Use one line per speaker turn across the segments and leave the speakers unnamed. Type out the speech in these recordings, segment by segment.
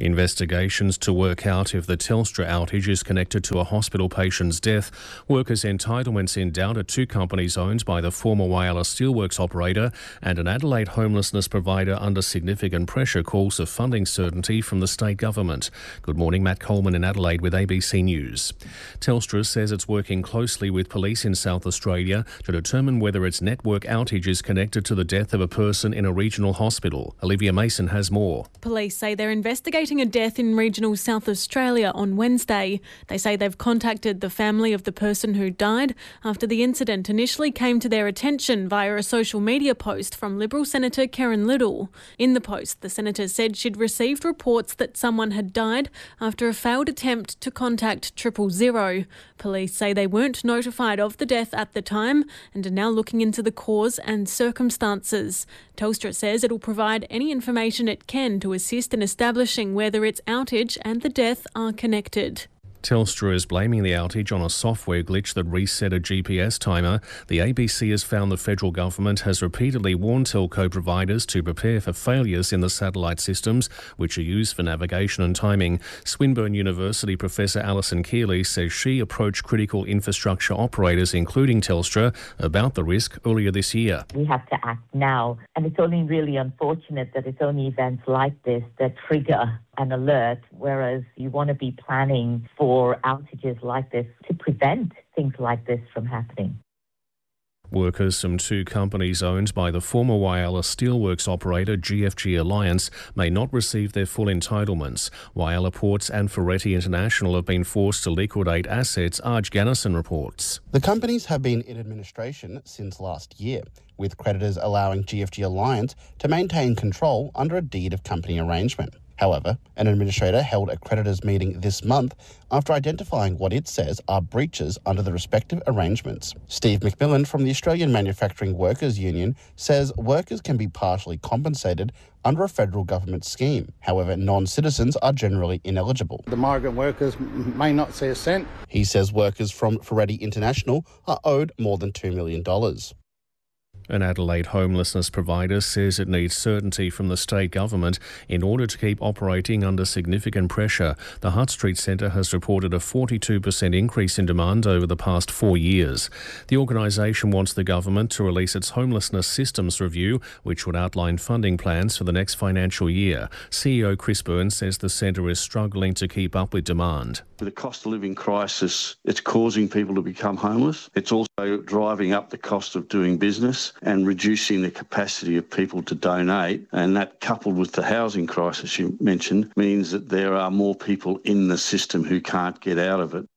Investigations to work out if the Telstra outage is connected to a hospital patient's death. Workers' entitlements in doubt at two companies owned by the former Whyalla Steelworks operator and an Adelaide homelessness provider under significant pressure calls for funding certainty from the state government. Good morning, Matt Coleman in Adelaide with ABC News. Telstra says it's working closely with police in South Australia to determine whether its network outage is connected to the death of a person in a regional hospital. Olivia Mason has more.
Police say they're investigating a death in regional South Australia on Wednesday. They say they've contacted the family of the person who died after the incident initially came to their attention via a social media post from Liberal Senator Karen Little. In the post, the Senator said she'd received reports that someone had died after a failed attempt to contact 000. Police say they weren't notified of the death at the time and are now looking into the cause and circumstances. Telstra says it'll provide any information it can to assist in establishing whether its outage and the death are connected.
Telstra is blaming the outage on a software glitch that reset a GPS timer. The ABC has found the federal government has repeatedly warned telco providers to prepare for failures in the satellite systems, which are used for navigation and timing. Swinburne University Professor Alison Keeley says she approached critical infrastructure operators, including Telstra, about the risk earlier this year.
We have to act now, and it's only really unfortunate that it's only events like this that trigger an alert, whereas you want to be planning for outages like this to prevent things like this from happening.
Workers from two companies owned by the former Whyalla Steelworks operator GFG Alliance may not receive their full entitlements. Whyalla Ports and Ferretti International have been forced to liquidate assets, Arj Gannison reports.
The companies have been in administration since last year, with creditors allowing GFG Alliance to maintain control under a deed of company arrangement. However, an administrator held a creditors' meeting this month after identifying what it says are breaches under the respective arrangements. Steve McMillan from the Australian Manufacturing Workers Union says workers can be partially compensated under a federal government scheme. However, non-citizens are generally ineligible.
The migrant workers may not see a cent.
He says workers from Ferretti International are owed more than $2 million.
An Adelaide homelessness provider says it needs certainty from the state government in order to keep operating under significant pressure. The Hutt Street Centre has reported a 42% increase in demand over the past 4 years. The organisation wants the government to release its homelessness systems review, which would outline funding plans for the next financial year. CEO Chris Burns says the centre is struggling to keep up with demand.
With the cost of living crisis, it's causing people to become homeless. It's also driving up the cost of doing business and reducing the capacity of people to donate. And that, coupled with the housing crisis you mentioned, means that there are more people in the system who can't get out of it.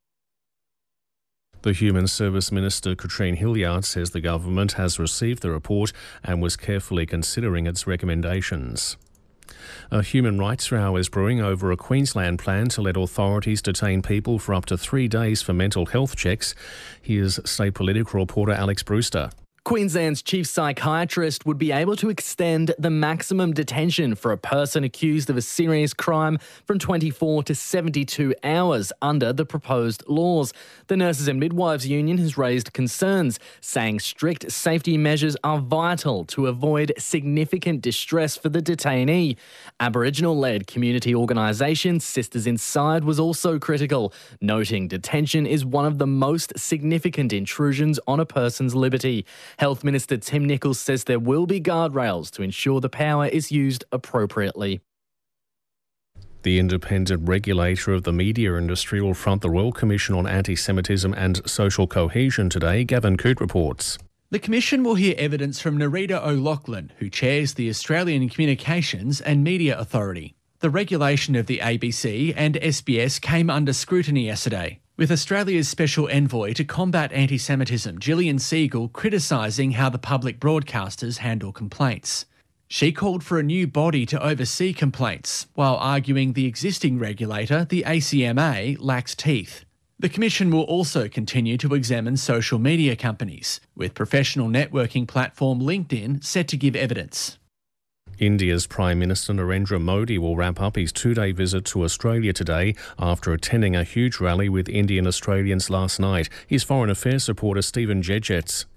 The Human Service Minister, Katrine Hilliard, says the government has received the report and was carefully considering its recommendations. A human rights row is brewing over a Queensland plan to let authorities detain people for up to 3 days for mental health checks. Here's State Political reporter Alex Brewster.
Queensland's chief psychiatrist would be able to extend the maximum detention for a person accused of a serious crime from 24 to 72 hours under the proposed laws. The Nurses and Midwives Union has raised concerns, saying strict safety measures are vital to avoid significant distress for the detainee. Aboriginal-led community organisation Sisters Inside was also critical, noting detention is one of the most significant intrusions on a person's liberty. Health Minister Tim Nicholls says there will be guardrails to ensure the power is used appropriately.
The independent regulator of the media industry will front the Royal Commission on Anti-Semitism and Social Cohesion today. Gavin Coote reports.
The Commission will hear evidence from Nerita O'Loughlin, who chairs the Australian Communications and Media Authority. The regulation of the ABC and SBS came under scrutiny yesterday, with Australia's Special Envoy to combat anti-Semitism, Gillian Siegel, criticising how the public broadcasters handle complaints. She called for a new body to oversee complaints, while arguing the existing regulator, the ACMA, lacks teeth. The Commission will also continue to examine social media companies, with professional networking platform LinkedIn set to give evidence.
India's Prime Minister Narendra Modi will wrap up his 2-day visit to Australia today after attending a huge rally with Indian Australians last night. His Foreign Affairs reporter Stephen Jedgetts.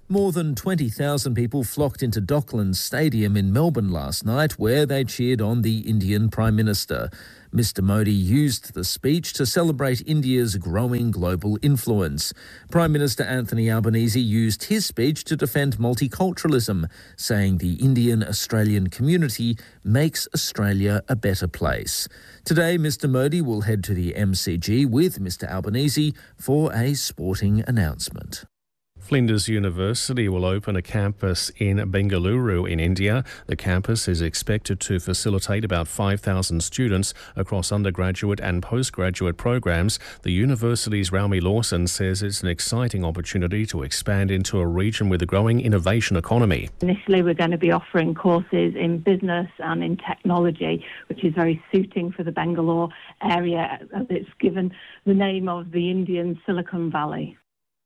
More than 20,000 people flocked into Docklands Stadium in Melbourne last night, where they cheered on the Indian Prime Minister. Mr Modi used the speech to celebrate India's growing global influence. Prime Minister Anthony Albanese used his speech to defend multiculturalism, saying the Indian-Australian community makes Australia a better place. Today, Mr Modi will head to the MCG with Mr Albanese for a sporting announcement.
Flinders University will open a campus in Bengaluru in India. The campus is expected to facilitate about 5,000 students across undergraduate and postgraduate programs. The university's Raumi Lawson says it's an exciting opportunity to expand into a region with a growing innovation economy.
Initially, we're going to be offering courses in business and in technology, which is very suiting for the Bangalore area, as it's given the name of the Indian Silicon Valley.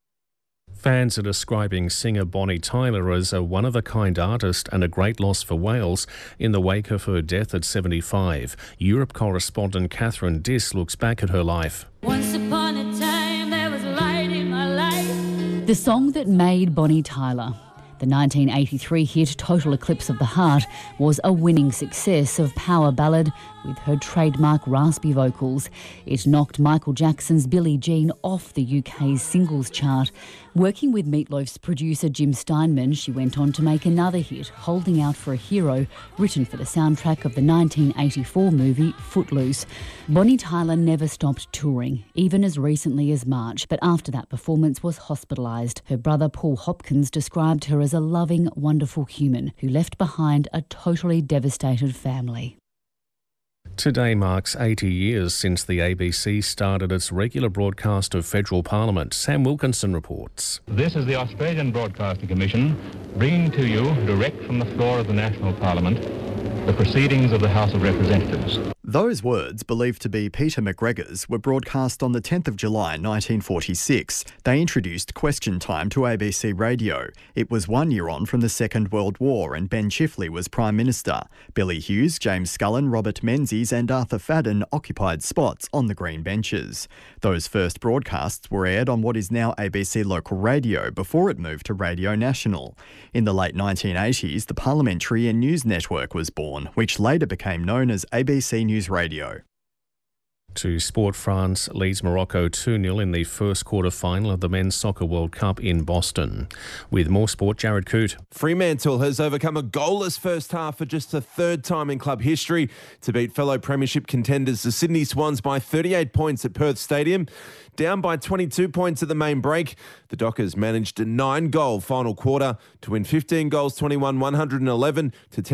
Fans are describing singer Bonnie Tyler as a one-of-a-kind artist and a great loss for Wales in the wake of her death at 75. Europe correspondent Catherine Diss looks back at her life.
Once upon a time there was light in my life.
The song that made Bonnie Tyler. The 1983 hit Total Eclipse of the Heart was a winning success of power ballad with her trademark raspy vocals. It knocked Michael Jackson's Billie Jean off the UK's singles chart. Working with Meatloaf's producer Jim Steinman, she went on to make another hit, Holding Out for a Hero, written for the soundtrack of the 1984 movie Footloose. Bonnie Tyler never stopped touring, even as recently as March, but after that performance was hospitalised. Her brother Paul Hopkins described her as a loving, wonderful human who left behind a totally devastated family.
Today marks 80 years since the ABC started its regular broadcast of Federal Parliament. Sam Wilkinson reports.
This is the Australian Broadcasting Commission bringing to you, direct from the floor of the National Parliament, the proceedings of the House of Representatives.
Those words, believed to be Peter McGregor's, were broadcast on the 10th of July 1946. They introduced Question Time to ABC Radio. It was 1 year on from the Second World War and Ben Chifley was Prime Minister. Billy Hughes, James Scullin, Robert Menzies and Arthur Fadden occupied spots on the green benches. Those first broadcasts were aired on what is now ABC Local Radio before it moved to Radio National. In the late 1980s, the Parliamentary and News Network was born, which later became known as ABC News Radio.
To sport, France leads Morocco 2-0 in the first quarter-final of the Men's Soccer World Cup in Boston. With more sport, Jared Coote.
Fremantle has overcome a goalless first half for just the third time in club history to beat fellow premiership contenders the Sydney Swans by 38 points at Perth Stadium. Down by 22 points at the main break, the Dockers managed a 9-goal final quarter to win 15 goals 21-111 to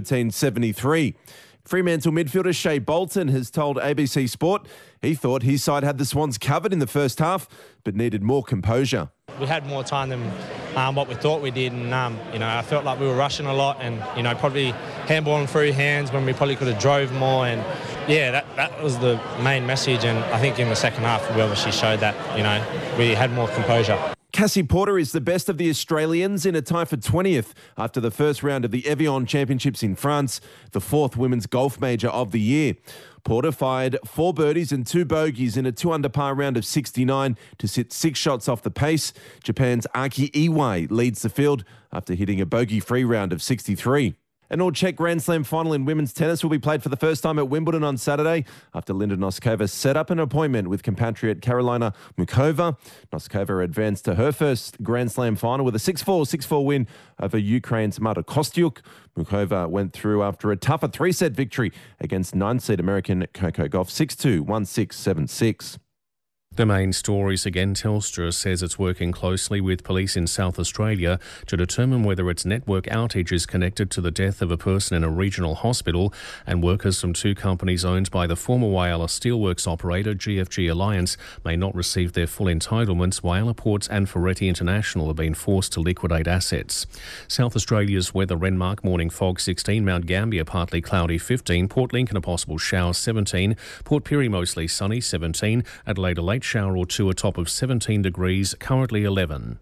10-13-73. Fremantle midfielder Shea Bolton has told ABC Sport he thought his side had the Swans covered in the first half, but needed more composure.
We had more time than what we thought we did, and I felt like we were rushing a lot, and probably handballing through hands when we probably could have drove more. And yeah, that was the main message. And I think in the second half we obviously showed that we had more composure.
Cassie Porter is the best of the Australians in a tie for 20th after the first round of the Evian Championships in France, the fourth women's golf major of the year. Porter fired 4 birdies and 2 bogeys in a 2-under-par round of 69 to sit 6 shots off the pace. Japan's Aki Iwai leads the field after hitting a bogey-free round of 63. An all-Czech Grand Slam final in women's tennis will be played for the first time at Wimbledon on Saturday after Linda Noskova set up an appointment with compatriot Karolina Muchova. Noskova advanced to her first Grand Slam final with a 6-4, 6-4 win over Ukraine's Marta Kostyuk. Muchova went through after a tougher 3-set victory against 9-seed American Coco Gauff 6-2, 1-6, 7-6.
The main stories again. Telstra says it's working closely with police in South Australia to determine whether its network outage is connected to the death of a person in a regional hospital, and workers from 2 companies owned by the former Whyalla Steelworks operator GFG Alliance may not receive their full entitlements. Whyalla Ports and Ferretti International have been forced to liquidate assets. South Australia's weather: Renmark morning fog 16, Mount Gambier partly cloudy 15, Port Lincoln a possible shower 17, Port Pirie mostly sunny 17, Adelaide a late shower or 2, a top of 17 degrees, currently 11.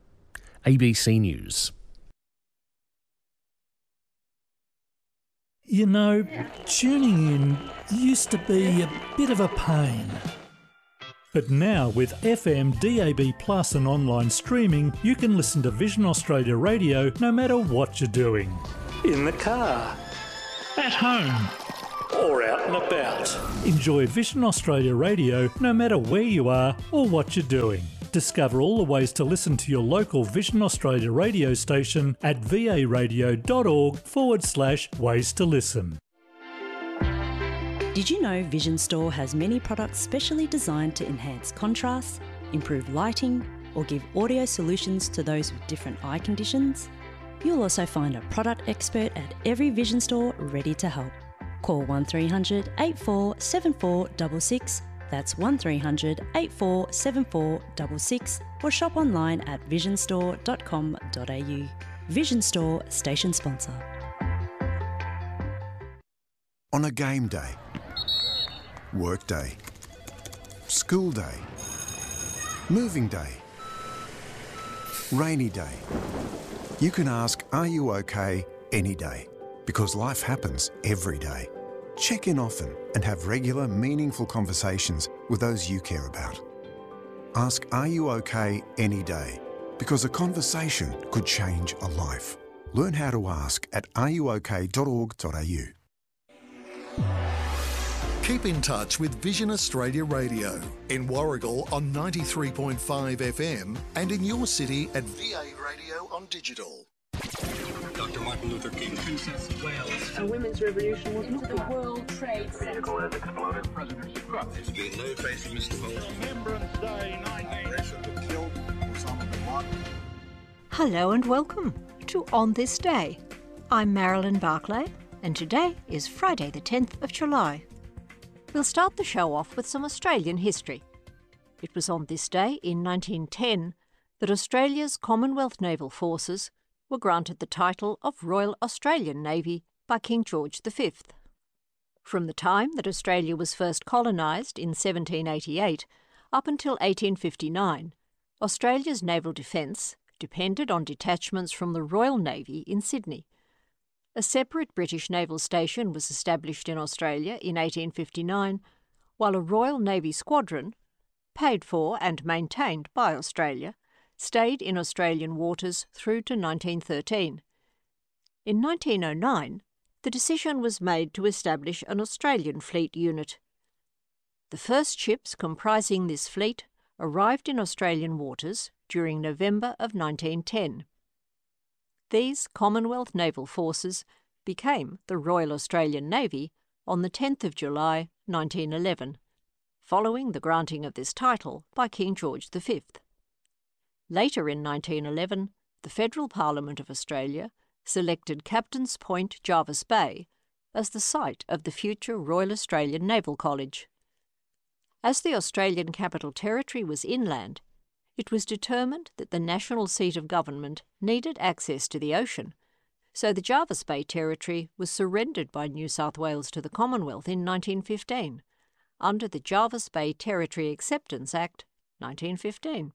ABC News.
You know, tuning in used to be a bit of a pain. But now with FM, DAB Plus and online streaming, you can listen to Vision Australia Radio no matter what you're doing.
In the car, at home, or out and about.
Enjoy Vision Australia Radio no matter where you are or what you're doing. Discover all the ways to listen to your local Vision Australia radio station at varadio.org/ways to listen.
Did you know Vision Store has many products specially designed to enhance contrast, improve lighting, or give audio solutions to those with different eye conditions? You'll also find a product expert at every Vision Store ready to help. Call 1300 84 7466, that's 1300 84 7466, or shop online at visionstore.com.au. Vision Store, station sponsor.
On a game day, work day, school day, moving day, rainy day, you can ask, are you okay, any day, because life happens every day. Check in often and have regular, meaningful conversations with those you care about. Ask, are you okay, any day, because a conversation could change a life. Learn how to ask at areyouok.org.au.
Keep in touch with Vision Australia Radio in Warragul on 93.5 FM and in your city at VA Radio on digital.
Dr. Martin Luther King, Princess of Wales.
A women's revolution was not the World Trade Center.
Vehicle has exploded. President Trump. There's been no trace of Mr. Holmes. Remembrance Day 19. That killed Osama bin Laden.
Hello and welcome to On This Day. I'm Marilyn Barclay, and today is Friday the 10th of July. We'll start the show off with some Australian history. It was on this day in 1910 that Australia's Commonwealth Naval Forces were granted the title of Royal Australian Navy by King George V. From the time that Australia was first colonised in 1788 up until 1859, Australia's naval defence depended on detachments from the Royal Navy in Sydney. A separate British naval station was established in Australia in 1859, while a Royal Navy squadron, paid for and maintained by Australia, stayed in Australian waters through to 1913. In 1909, the decision was made to establish an Australian fleet unit. The first ships comprising this fleet arrived in Australian waters during November of 1910. These Commonwealth Naval Forces became the Royal Australian Navy on the 10th of July 1911, following the granting of this title by King George V. Later in 1911, the Federal Parliament of Australia selected Captain's Point, Jervis Bay, as the site of the future Royal Australian Naval College. As the Australian Capital Territory was inland, it was determined that the national seat of government needed access to the ocean, so the Jervis Bay Territory was surrendered by New South Wales to the Commonwealth in 1915, under the Jervis Bay Territory Acceptance Act 1915.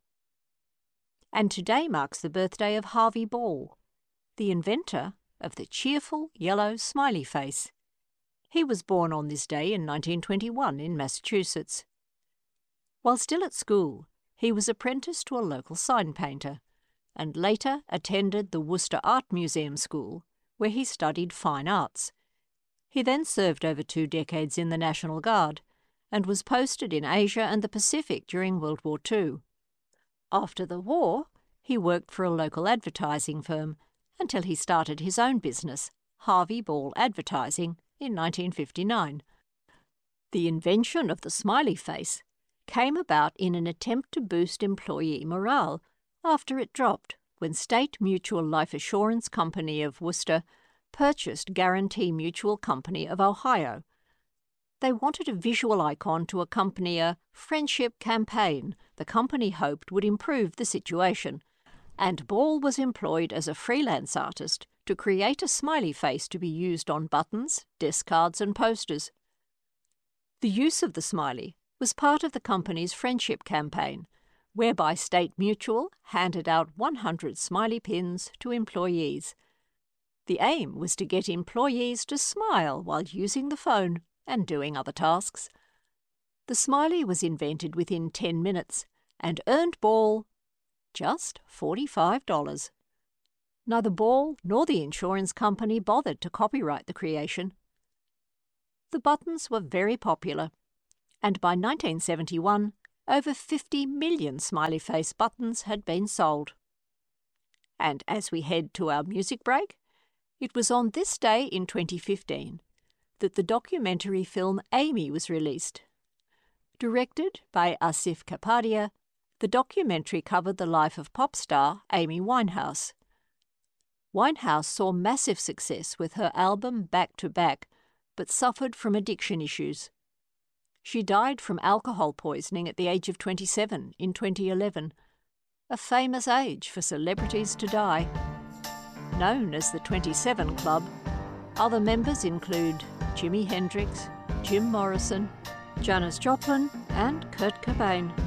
And today marks the birthday of Harvey Ball, the inventor of the cheerful yellow smiley face. He was born on this day in 1921 in Massachusetts. While still at school, he was apprenticed to a local sign painter, and later attended the Worcester Art Museum School, where he studied fine arts. He then served over 2 decades in the National Guard, and was posted in Asia and the Pacific during World War II. After the war, he worked for a local advertising firm until he started his own business, Harvey Ball Advertising, in 1959. The invention of the smiley face came about in an attempt to boost employee morale after it dropped when State Mutual Life Assurance Company of Worcester purchased Guarantee Mutual Company of Ohio. They wanted a visual icon to accompany a friendship campaign the company hoped would improve the situation, and Ball was employed as a freelance artist to create a smiley face to be used on buttons, desk cards and posters. The use of the smiley was part of the company's friendship campaign, whereby State Mutual handed out 100 smiley pins to employees. The aim was to get employees to smile while using the phone and doing other tasks. The smiley was invented within 10 minutes and earned Ball just $45. Neither Ball nor the insurance company bothered to copyright the creation. The buttons were very popular, and by 1971, over 50 million smiley face buttons had been sold. And as we head to our music break, it was on this day in 2015 that the documentary film Amy was released. Directed by Asif Kapadia, the documentary covered the life of pop star Amy Winehouse. Winehouse saw massive success with her album Back to Back, but suffered from addiction issues. She died from alcohol poisoning at the age of 27 in 2011, a famous age for celebrities to die. Known as the 27 Club, other members include Jimi Hendrix, Jim Morrison, Janis Joplin and Kurt Cobain.